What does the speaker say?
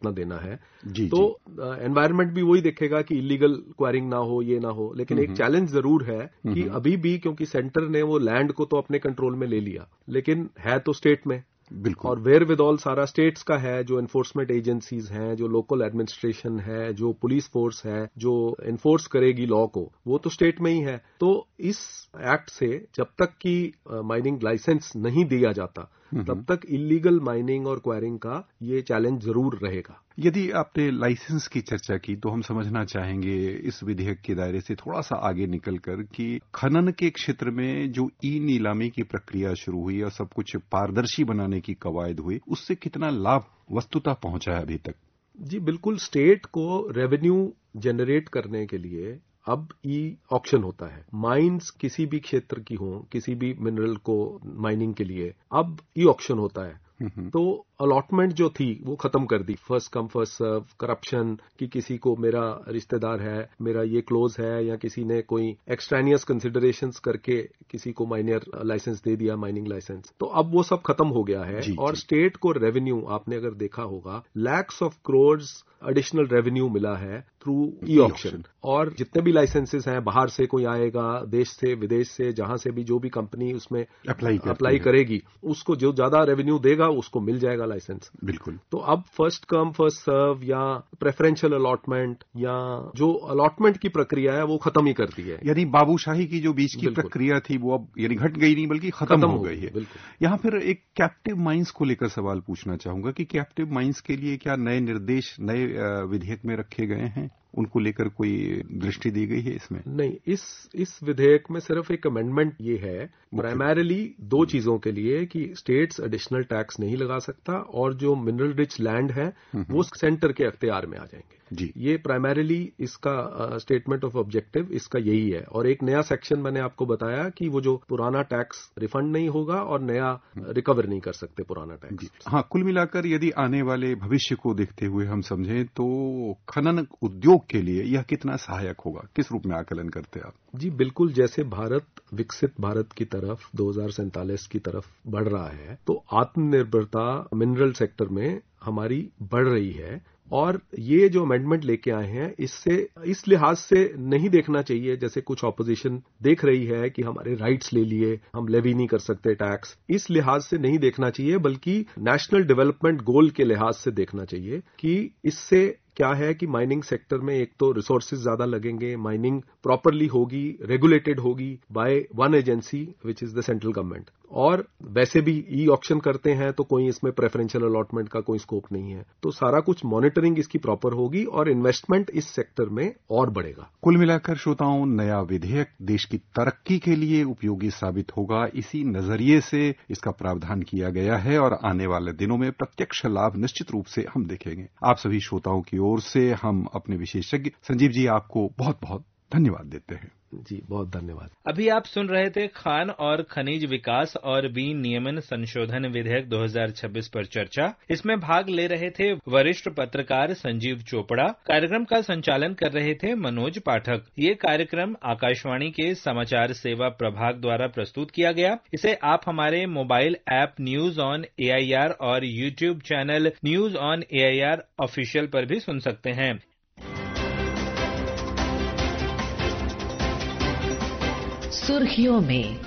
कितना देना है। तो एनवायरनमेंट भी वही देखेगा कि इलीगल क्वायरिंग ना हो, ये ना हो। लेकिन एक चैलेंज जरूर है कि अभी भी, क्योंकि सेंटर ने वो लैंड को तो अपने कंट्रोल में ले लिया, लेकिन है तो स्टेट में। बिल्कुल। और वेयर विद ऑल सारा स्टेट्स का है, जो एनफोर्समेंट एजेंसीज हैं, जो लोकल एडमिनिस्ट्रेशन है, जो पुलिस फोर्स है, जो एनफोर्स करेगी लॉ को, वो तो स्टेट में ही है। तो इस एक्ट से जब तक कि माइनिंग लाइसेंस नहीं दिया जाता, तब तक इलीगल माइनिंग और क्वायरिंग का ये चैलेंज जरूर रहेगा। यदि आपने लाइसेंस की चर्चा की तो हम समझना चाहेंगे इस विधेयक के दायरे से थोड़ा सा आगे निकलकर कि खनन के क्षेत्र में जो ई नीलामी की प्रक्रिया शुरू हुई और सब कुछ पारदर्शी बनाने की कवायद हुई, उससे कितना लाभ वस्तुतः पहुंचा है अभी तक? जी बिल्कुल। स्टेट को रेवेन्यू जनरेट करने के लिए अब ई ऑक्शन होता है। माइंस किसी भी क्षेत्र की हो, किसी भी मिनरल को माइनिंग के लिए अब ई ऑक्शन होता है। तो अलॉटमेंट जो थी वो खत्म कर दी। First come first serve, corruption कि किसी को मेरा रिश्तेदार है, मेरा ये क्लोज है, या किसी ने कोई एक्सट्रेनियस कंसिडरेशंस करके किसी को माइनर लाइसेंस दे दिया, माइनिंग लाइसेंस, तो अब वो सब खत्म हो गया है। और स्टेट को रेवेन्यू, आपने अगर देखा होगा, lakhs of crores additional revenue मिला है थ्रू ई ऑक्शन। और जितने भी लाइसेंसेस हैं, बाहर से कोई आएगा, देश से विदेश से, जहां से भी जो भी कंपनी उसमें अप्लाई करेगी, उसको जो ज्यादा रेवेन्यू देगा उसको मिल जाएगा लाइसेंस। बिल्कुल। तो अब फर्स्ट कम फर्स्ट सर्व या प्रेफरेंशियल अलॉटमेंट या जो अलॉटमेंट की प्रक्रिया है वो खत्म ही कर दी है। यानी बाबूशाही की जो बीच की प्रक्रिया थी वो अब यानी घट गई नहीं बल्कि खत्म हो गई है। यहाँ फिर एक कैप्टिव माइंस को लेकर सवाल पूछना चाहूंगा कि कैप्टिव माइंस के लिए क्या नए निर्देश नए विधेयक में रखे गए हैं? उनको लेकर कोई दृष्टि दी गई है इसमें? नहीं, इस विधेयक में सिर्फ एक अमेंडमेंट ये है प्राइमरीली दो चीजों के लिए कि स्टेट्स एडिशनल टैक्स नहीं लगा सकता और जो मिनरल रिच लैंड है वो सेंटर के अख्तियार में आ जाएंगे। जी। ये प्राइमरीली इसका स्टेटमेंट ऑफ ऑब्जेक्टिव इसका यही है। और एक नया सेक्शन मैंने आपको बताया कि वो जो पुराना टैक्स रिफंड नहीं होगा और नया रिकवर नहीं कर सकते पुराना टैक्स। हाँ, कुल मिलाकर यदि आने वाले भविष्य को देखते हुए हम समझें तो खनन उद्योग के लिए यह कितना सहायक होगा? किस रूप में आकलन करते हैं आप? जी बिल्कुल। जैसे भारत विकसित भारत की तरफ 2047 की तरफ बढ़ रहा है, तो आत्मनिर्भरता मिनरल सेक्टर में हमारी बढ़ रही है। और ये जो अमेंडमेंट लेके आए हैं, इससे इस लिहाज से नहीं देखना चाहिए जैसे कुछ ऑपोजिशन देख रही है कि हमारे राइट्स ले लिए, हम लेवी नहीं कर सकते टैक्स। इस लिहाज से नहीं देखना चाहिए, बल्कि नेशनल डेवलपमेंट गोल के लिहाज से देखना चाहिए कि इससे क्या है कि माइनिंग सेक्टर में एक तो रिसोर्सेज ज्यादा लगेंगे, माइनिंग प्रॉपरली होगी, रेगुलेटेड होगी by one agency which is the central government. और वैसे भी ई ऑक्शन करते हैं तो कोई इसमें प्रेफरेंशियल अलॉटमेंट का कोई स्कोप नहीं है। तो सारा कुछ मॉनिटरिंग इसकी प्रॉपर होगी और इन्वेस्टमेंट इस सेक्टर में और बढ़ेगा। कुल मिलाकर श्रोताओं, नया विधेयक देश की तरक्की के लिए उपयोगी साबित होगा, इसी नजरिए से इसका प्रावधान किया गया है और आने वाले दिनों में प्रत्यक्ष लाभ निश्चित रूप से हम देखेंगे। आप सभी श्रोताओं की ओर से हम अपने विशेषज्ञ संजीव जी आपको बहुत बहुत धन्यवाद देते हैं। जी बहुत धन्यवाद। अभी आप सुन रहे थे खान और खनिज विकास और विनियमन संशोधन विधेयक 2026 पर चर्चा। इसमें भाग ले रहे थे वरिष्ठ पत्रकार संजीव चोपड़ा। कार्यक्रम का संचालन कर रहे थे मनोज पाठक। ये कार्यक्रम आकाशवाणी के समाचार सेवा प्रभाग द्वारा प्रस्तुत किया गया। इसे आप हमारे mobile app news on AIR और YouTube channel news on AIR official पर भी सुन सकते हैं। सुर्खियों में